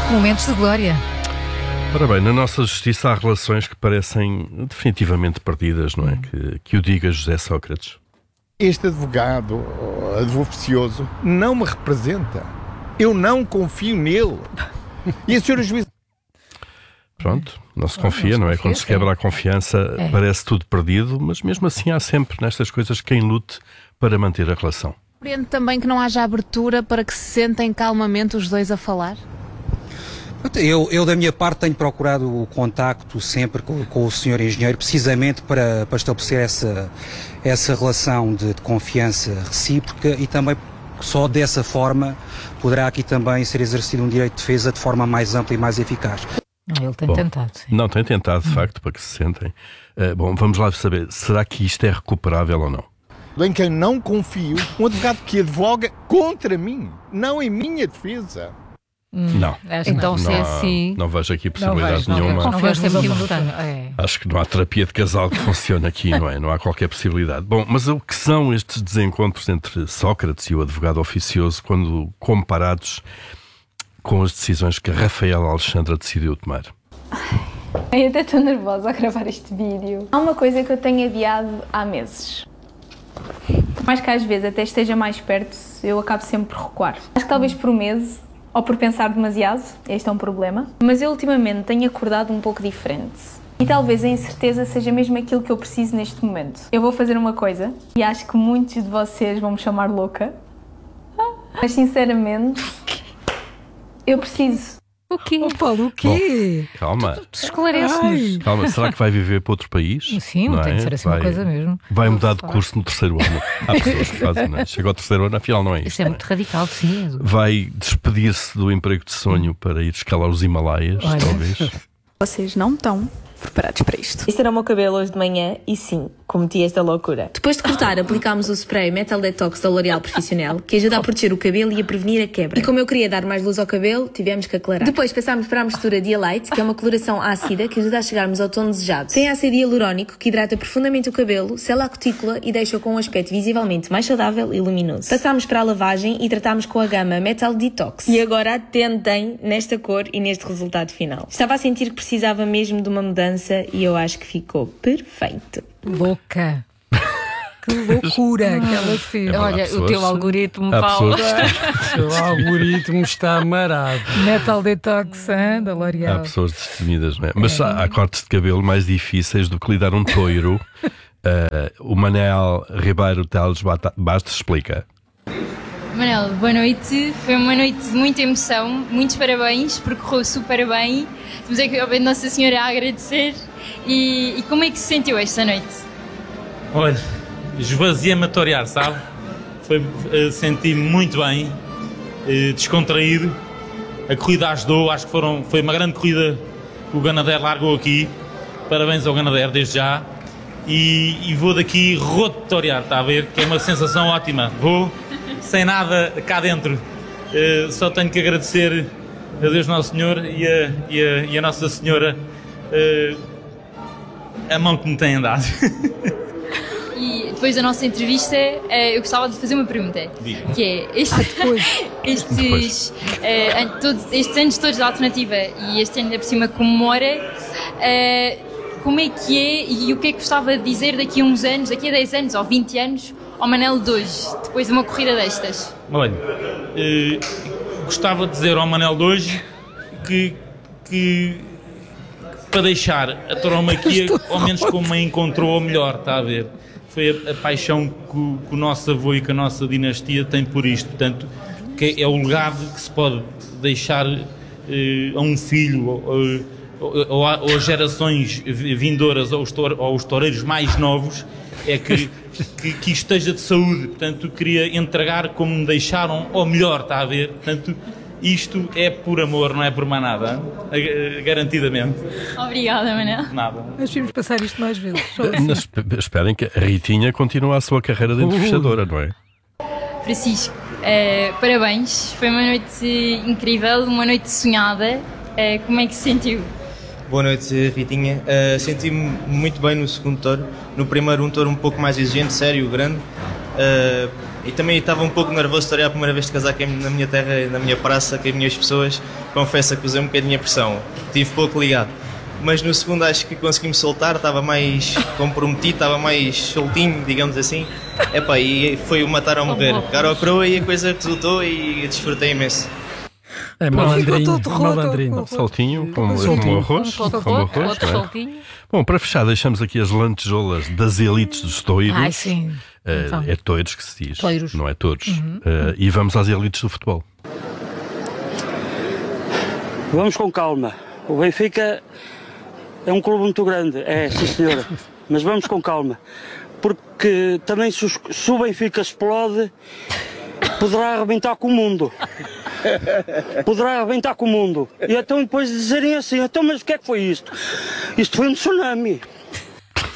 Momentos de glória. Ora bem, na nossa justiça há relações que parecem definitivamente perdidas, não é? Que o diga José Sócrates. Este advogado advocioso não me representa. Eu não confio nele. E a senhora juíza... Pronto, não se confia, não é? Quando se quebra a confiança, parece tudo perdido, mas mesmo assim há sempre nestas coisas quem lute para manter a relação. Compreendo também que não haja abertura para que se sentem calmamente os dois a falar? Eu da minha parte tenho procurado o contacto sempre com o senhor engenheiro, precisamente para estabelecer essa relação de confiança recíproca, e também só dessa forma poderá aqui também ser exercido um direito de defesa de forma mais ampla e mais eficaz. Ele tem tentado, sim. Não, tem tentado, de facto, para que se sentem. Bom, vamos lá saber, será que isto é recuperável ou não? Em quem não confio, um advogado que advoga contra mim, não em minha defesa. Não. Então, se é assim... Não vejo aqui possibilidade nenhuma. Não vejo sempre importante. Acho que não há terapia de casal que funcione aqui, não é? Não há qualquer possibilidade. Bom, mas o que são estes desencontros entre Sócrates e o advogado oficioso quando comparados com as decisões que Rafael Alexandra decidiu tomar? Eu até estou nervosa a gravar este vídeo. Há uma coisa que eu tenho adiado há meses. Por mais que às vezes até esteja mais perto, eu acabo sempre por recuar. Acho que talvez por meses, ou por pensar demasiado, este é um problema, mas eu ultimamente tenho acordado um pouco diferente. E talvez a incerteza seja mesmo aquilo que eu preciso neste momento. Eu vou fazer uma coisa, e acho que muitos de vocês vão me chamar louca, mas sinceramente, eu preciso. O quê? Oh, Paulo, o quê? Bom, calma. Esclarece-nos. Calma, será que vai viver para outro país? Sim, não tem é? que ser assim uma coisa mesmo. Vai mudar de curso no terceiro ano. Há pessoas que fazem, não é? Chega ao terceiro ano, afinal não é isto. Isso é muito radical, sim. Vai despedir-se do emprego de sonho para ir escalar os Himalaias, talvez. Vocês não estão preparados para isto. Este era o meu cabelo hoje de manhã e sim, cometi esta loucura. Depois de cortar, aplicámos o spray Metal Detox da L'Oréal Profissional, que ajuda a proteger o cabelo e a prevenir a quebra. E como eu queria dar mais luz ao cabelo, tivemos que aclarar. Depois passámos para a mistura Dia Light, que é uma coloração ácida que ajuda a chegarmos ao tom desejado. Tem ácido hialurónico, que hidrata profundamente o cabelo, sela a cutícula e deixa-o com um aspecto visivelmente mais saudável e luminoso. Passámos para a lavagem e tratámos com a gama Metal Detox. E agora atentem nesta cor e neste resultado final. Estava a sentir que precisava mesmo de uma mudança e eu acho que ficou perfeito. Louca. Que loucura que ela fez. Olha, o teu algoritmo, Paulo. O teu algoritmo está amarado. Metal Detox, da L'Oréal. Há pessoas destemidas, não é? Mas há cortes de cabelo mais difíceis do que lidar um toiro. O Manel Ribeiro Teles Bastos explica. Manel, boa noite. Foi uma noite de muita emoção. Muitos parabéns, porque correu super bem. Temos aqui a Nossa Senhora a agradecer. E como é que se sentiu esta noite? Olha, esvaziei-me a torear, sabe? Senti-me muito bem, descontraído. A corrida ajudou, acho que foi uma grande corrida que o Ganadero largou aqui. Parabéns ao Ganadero desde já. E vou daqui rotorear, está a ver? Que é uma sensação ótima. Vou sem nada cá dentro. Só tenho que agradecer a Deus Nosso Senhor e a Nossa Senhora a mão que me têm dado. E depois da nossa entrevista, eu gostava de fazer uma pergunta. Que é, estes anos todos da alternativa e este ano ainda por cima comemora, como é que é e o que é que gostava de dizer daqui a uns anos, daqui a 10 anos ou 20 anos, ao Manel de hoje, depois de uma corrida destas? Olha, gostava de dizer ao Manel de hoje que para deixar a tauromaquia ao menos como a encontrou, ou melhor, está a ver? Foi a paixão que o nosso avô e que a nossa dinastia tem por isto, portanto, que é o legado que se pode deixar a um filho ou a gerações vindouras ou aos toureiros mais novos, é que isto esteja de saúde. Portanto, queria entregar como me deixaram, ou melhor, está a ver? Portanto, isto é por amor, não é por mais nada, garantidamente. Obrigada, Manel. Nada. Mas vimos passar isto mais vezes. Esperem que a Ritinha continue a sua carreira de entrevistadora, não é? Francisco, parabéns. Foi uma noite incrível, uma noite sonhada. Como é que se sentiu? Boa noite, Ritinha. Senti-me muito bem no segundo touro. No primeiro, um touro um pouco mais exigente, sério, grande. E também estava um pouco nervoso de estar a primeira vez de casar na minha terra, na minha praça, com as minhas pessoas. Confesso que usei um bocadinho a pressão, tive pouco ligado. Mas no segundo acho que consegui-me soltar, estava mais comprometido, estava mais soltinho, digamos assim. Epá, e foi o matar ou morrer. Cara ou coroa, e a coisa resultou e desfrutei imenso. É malandrinho. Saltinho, como arroz. Bom, para fechar, deixamos aqui as lantejoulas das elites dos toiros. Ai, sim. É toiros que se diz, toiros. Não é todos. E vamos às elites do futebol. Vamos com calma. O Benfica é um clube muito grande, sim senhora, mas vamos com calma, porque também se o Benfica explode, poderá arrebentar com o mundo. Poderá arrebentar com o mundo. E então depois dizerem assim, então mas o que é que foi isto? Isto foi um tsunami.